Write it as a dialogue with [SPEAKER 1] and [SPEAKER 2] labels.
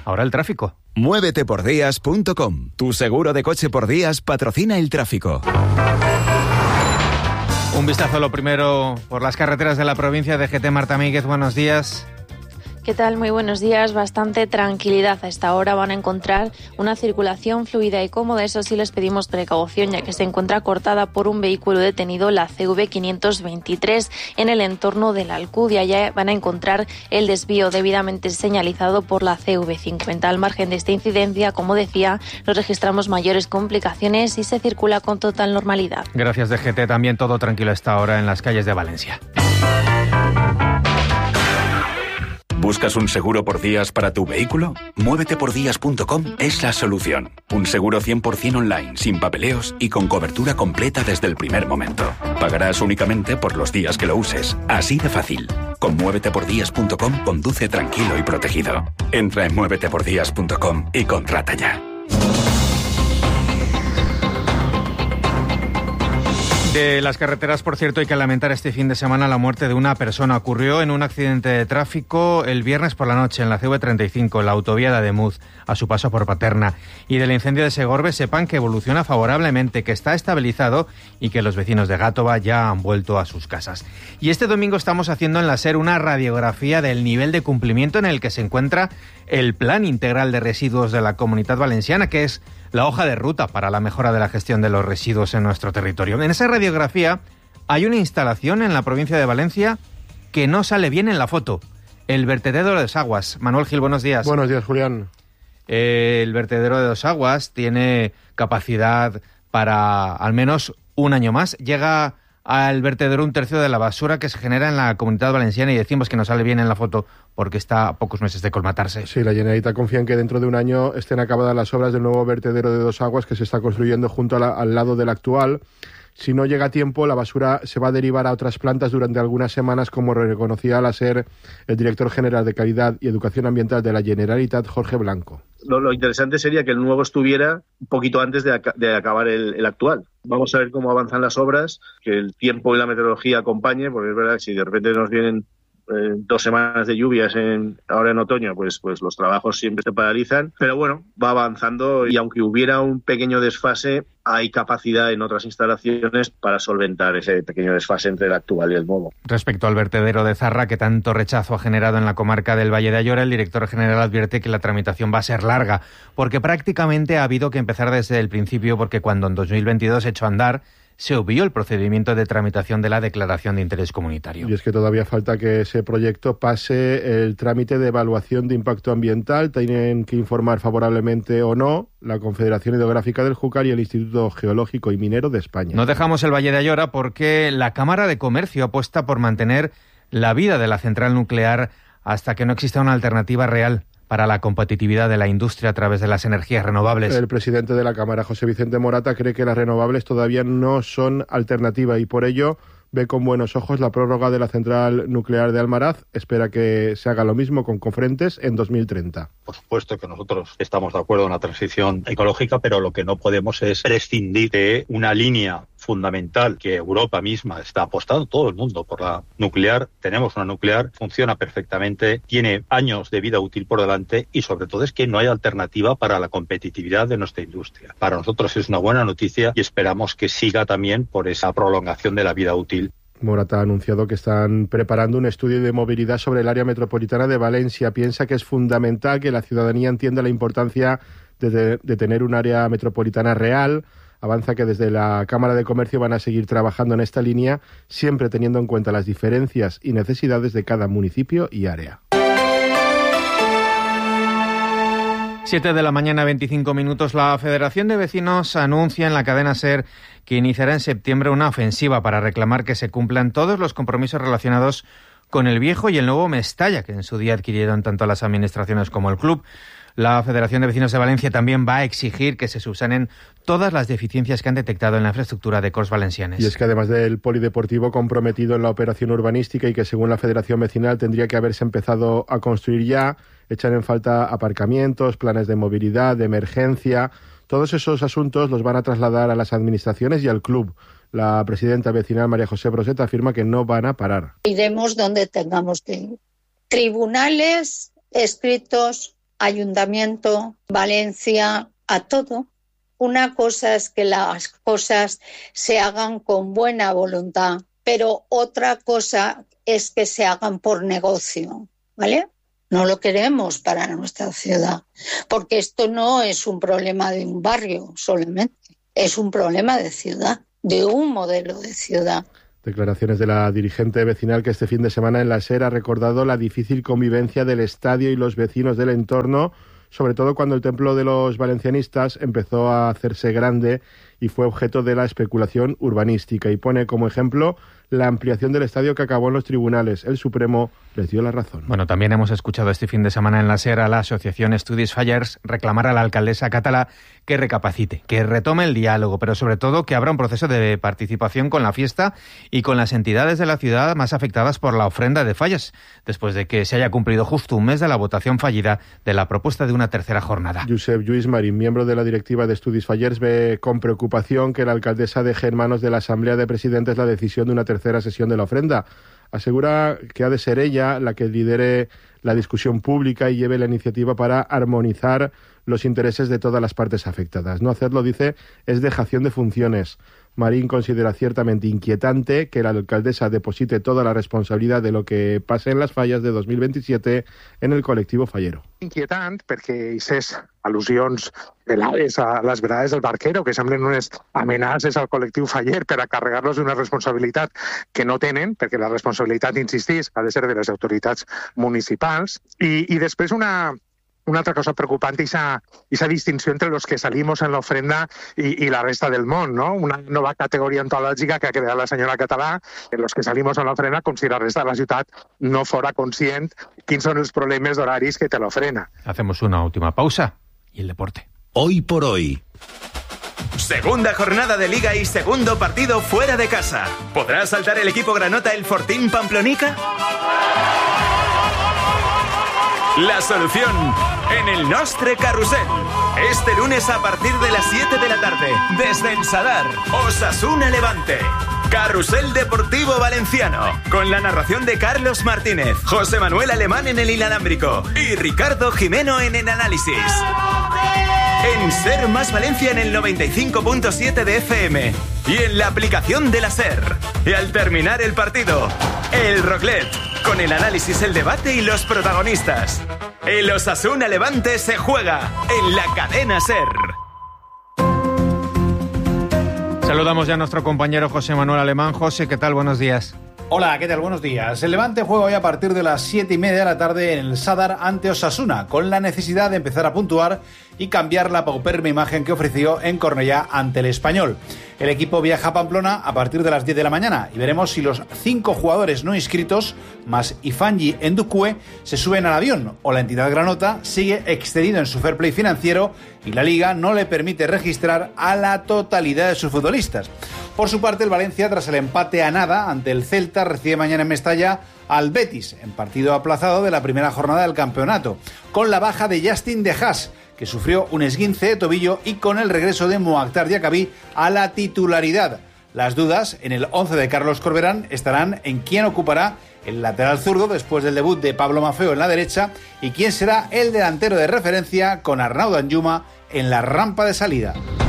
[SPEAKER 1] Ahora el tráfico.
[SPEAKER 2] Muévetepordías.com. Tu seguro de coche por días patrocina el tráfico.
[SPEAKER 1] Un vistazo lo primero por las carreteras de la provincia de GT. Marta Míguez, buenos días.
[SPEAKER 3] ¿Qué tal? Muy buenos días. Bastante tranquilidad. A esta hora van a encontrar una circulación fluida y cómoda. Eso sí, les pedimos precaución, ya que se encuentra cortada por un vehículo detenido, la CV 523, en el entorno de la Alcudia. Ya van a encontrar el desvío debidamente señalizado por la CV 50. Al margen de esta incidencia, como decía, no registramos mayores complicaciones y se circula con total normalidad.
[SPEAKER 1] Gracias, DGT. También todo tranquilo a esta hora en las calles de Valencia.
[SPEAKER 4] ¿Buscas un seguro por días para tu vehículo? Muévetepordías.com es la solución. Un seguro 100% online, sin papeleos y con cobertura completa desde el primer momento. Pagarás únicamente por los días que lo uses. Así de fácil. Con Muévetepordías.com conduce tranquilo y protegido. Entra en Muévetepordías.com y contrata ya.
[SPEAKER 1] De las carreteras, por cierto, hay que lamentar este fin de semana la muerte de una persona. Ocurrió en un accidente de tráfico el viernes por la noche en la CV35, en la autovía de Ademuz, a su paso por Paterna. Y del incendio de Segorbe, sepan que evoluciona favorablemente, que está estabilizado y que los vecinos de Gátova ya han vuelto a sus casas. Y este domingo estamos haciendo en la SER una radiografía del nivel de cumplimiento en el que se encuentra el Plan Integral de Residuos de la Comunitat Valenciana, que es la hoja de ruta para la mejora de la gestión de los residuos en nuestro territorio. En esa radiografía hay una instalación en la provincia de Valencia que no sale bien en la foto. El vertedero de Dos Aguas. Manuel Gil, buenos días.
[SPEAKER 5] Buenos días, Julián.
[SPEAKER 1] El vertedero de Dos Aguas tiene capacidad para al menos un año más. Llega al vertedero un tercio de la basura que se genera en la Comunitat Valenciana y decimos que no sale bien en la foto porque está a pocos meses de colmatarse.
[SPEAKER 5] Sí, la Generalitat confía en que dentro de un año estén acabadas las obras del nuevo vertedero de Dos Aguas que se está construyendo junto al lado del actual. Si no llega a tiempo, la basura se va a derivar a otras plantas durante algunas semanas, como reconocía al SER el director general de Calidad y Educación Ambiental de la Generalitat, Jorge Blanco.
[SPEAKER 6] Lo interesante sería que el nuevo estuviera un poquito antes de acabar el actual. Vamos a ver cómo avanzan las obras, que el tiempo y la meteorología acompañe, porque es verdad que si de repente nos vienen 2 semanas de lluvias ahora en otoño, pues los trabajos siempre se paralizan. Pero bueno, va avanzando y aunque hubiera un pequeño desfase, hay capacidad en otras instalaciones para solventar ese pequeño desfase entre el actual y el nuevo.
[SPEAKER 1] Respecto al vertedero de Zarra, que tanto rechazo ha generado en la comarca del Valle de Ayora, el director general advierte que la tramitación va a ser larga, porque prácticamente ha habido que empezar desde el principio, porque cuando en 2022 echó a andar, se obvió el procedimiento de tramitación de la declaración de interés comunitario.
[SPEAKER 5] Y es que todavía falta que ese proyecto pase el trámite de evaluación de impacto ambiental. Tienen que informar favorablemente o no la Confederación Hidrográfica del Júcar y el Instituto Geológico y Minero de España.
[SPEAKER 1] No dejamos el Valle de Ayora porque la Cámara de Comercio apuesta por mantener la vida de la central nuclear hasta que no exista una alternativa real para la competitividad de la industria a través de las energías renovables.
[SPEAKER 5] El presidente de la Cámara, José Vicente Morata, cree que las renovables todavía no son alternativa y por ello ve con buenos ojos la prórroga de la central nuclear de Almaraz. Espera que se haga lo mismo con Cofrentes en 2030.
[SPEAKER 7] Por supuesto que nosotros estamos de acuerdo en la transición ecológica, pero lo que no podemos es prescindir de una línea fundamental que Europa misma está apostando, todo el mundo, por la nuclear. Tenemos una nuclear, funciona perfectamente, tiene años de vida útil por delante y sobre todo es que no hay alternativa para la competitividad de nuestra industria. Para nosotros es una buena noticia y esperamos que siga también por esa prolongación de la vida útil.
[SPEAKER 5] Morata ha anunciado que están preparando un estudio de movilidad sobre el área metropolitana de Valencia. Piensa que es fundamental que la ciudadanía entienda la importancia de tener un área metropolitana real. Avanza que desde la Cámara de Comercio van a seguir trabajando en esta línea, siempre teniendo en cuenta las diferencias y necesidades de cada municipio y área.
[SPEAKER 1] 7 de la mañana, 25 minutos. La Federación de Vecinos anuncia en la cadena SER que iniciará en septiembre una ofensiva para reclamar que se cumplan todos los compromisos relacionados con el viejo y el nuevo Mestalla, que en su día adquirieron tanto las administraciones como el club. La Federación de Vecinos de Valencia también va a exigir que se subsanen todas las deficiencias que han detectado en la infraestructura de Corts Valencianes.
[SPEAKER 5] Y es que además del polideportivo comprometido en la operación urbanística y que según la Federación Vecinal tendría que haberse empezado a construir ya, echan en falta aparcamientos, planes de movilidad, de emergencia. Todos esos asuntos los van a trasladar a las administraciones y al club. La presidenta vecinal María José Broset afirma que no van a parar.
[SPEAKER 8] Iremos donde tengamos que ir. Tribunales, escritos, Ayuntamiento, Valencia, a todo. Una cosa es que las cosas se hagan con buena voluntad, pero otra cosa es que se hagan por negocio, ¿vale? No lo queremos para nuestra ciudad, porque esto no es un problema de un barrio solamente, es un problema de ciudad, de un modelo de ciudad.
[SPEAKER 5] Declaraciones de la dirigente vecinal que este fin de semana en la SER ha recordado la difícil convivencia del estadio y los vecinos del entorno, sobre todo cuando el templo de los valencianistas empezó a hacerse grande y fue objeto de la especulación urbanística. Y pone como ejemplo la ampliación del estadio que acabó en los tribunales. El Supremo les dio la razón.
[SPEAKER 1] Bueno, también hemos escuchado este fin de semana en la SER a la asociación Estudis Fallers reclamar a la alcaldesa catalá que recapacite, que retome el diálogo, pero sobre todo que abra un proceso de participación con la fiesta y con las entidades de la ciudad más afectadas por la ofrenda de fallas, después de que se haya cumplido justo un mes de la votación fallida de la propuesta de una tercera jornada.
[SPEAKER 5] Josep Lluís Marín, miembro de la directiva de Estudis Fallers, ve con preocupación que la alcaldesa deje en manos de la Asamblea de Presidentes la decisión de una tercera sesión de la ofrenda. Asegura que ha de ser ella la que lidere la discusión pública y lleve la iniciativa para armonizar los intereses de todas las partes afectadas. No hacerlo, dice, es dejación de funciones. Marín considera ciertamente inquietante que la alcaldesa deposite toda la responsabilidad de lo que pase en las falles de 2027 en el col·lectiu fallero.
[SPEAKER 9] Inquietant perquè aquestes al·lusions velades a les velades del Barquero, que semblen unes amenaces al col·lectiu faller per a carregar-los d'una responsabilitat que no tenen, perquè la responsabilitat, insistís, ha de ser de les autoritats municipals. I després una altra cosa preocupant és esa distinció entre los que salimos en la ofrenda y la resta del món, ¿no? Una nova categoria ontològica que ha creat la senyora Català, en los que salimos en la ofrenda com si la resta de la ciutat no fora conscient quins són els problemes d'horaris que té l'ofrena.
[SPEAKER 1] Hacemos una última pausa y el deporte.
[SPEAKER 2] Hoy por hoy.
[SPEAKER 10] Segunda jornada de Liga y segundo partido fuera de casa. ¿Podrá saltar el equipo granota el Fortín Pamplonica? La solución en el Nostre Carrusel. Este lunes a partir de las 7 de la tarde, desde el Sadar, Osasuna Levante. Carrusel Deportivo Valenciano, con la narración de Carlos Martínez, José Manuel Alemán en el inalámbrico y Ricardo Jimeno en el análisis. En Ser Más Valencia en el 95.7 de FM y en la aplicación de la Ser. Y al terminar el partido, el Roclet, con el análisis, el debate y los protagonistas. El Osasuna Levante se juega en la cadena Ser.
[SPEAKER 1] Saludamos ya a nuestro compañero José Manuel Alemán. José, ¿qué tal? Buenos días.
[SPEAKER 11] Hola, ¿qué tal? Buenos días. El Levante juega hoy a partir de las 7:30 de la tarde en el Sadar ante Osasuna, con la necesidad de empezar a puntuar y cambiar la pauperma imagen que ofreció en Cornellá ante el Español. El equipo viaja a Pamplona a partir de las 10 de la mañana y veremos si los 5 jugadores no inscritos, más Ifangi Ndukwe, se suben al avión o la entidad granota sigue excedido en su fair play financiero y la Liga no le permite registrar a la totalidad de sus futbolistas. Por su parte, el Valencia, tras el empate a nada ante el Celta, recibe mañana en Mestalla al Betis, en partido aplazado de la primera jornada del campeonato, con la baja de Justin De Haas, que sufrió un esguince de tobillo, y con el regreso de Moactar Diacabí a la titularidad. Las dudas en el 11 de Carlos Corberán estarán en quién ocupará el lateral zurdo después del debut de Pablo Maffeo en la derecha y quién será el delantero de referencia con Arnau Danjuma en la rampa de salida.